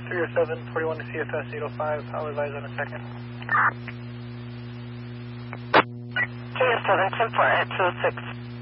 307, 41 to CFS 805. I'll advise on a second. 307, 10-4 at 206.